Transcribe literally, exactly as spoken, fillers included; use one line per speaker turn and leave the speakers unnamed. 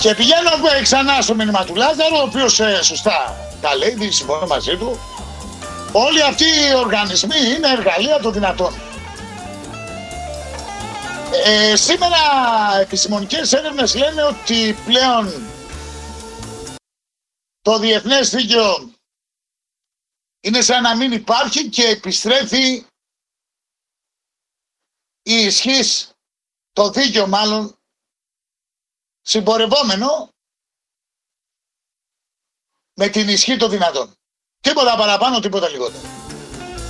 Και πηγαίνω ξανά στο μήνυμα του Λάζαρου, ο οποίος ε, σωστά τα λέει, δεν συμφωνώ μαζί του. Όλοι αυτοί οι οργανισμοί είναι εργαλεία των δυνατών. Ε, σήμερα επιστημονικές έρευνες λένε ότι πλέον το διεθνές δίκαιο είναι σαν να μην υπάρχει και επιστρέφει η ισχύς, το δίκαιο μάλλον, συμπορευόμενο με την ισχύ των δυνατών. Τίποτα παραπάνω, τίποτα λιγότερο.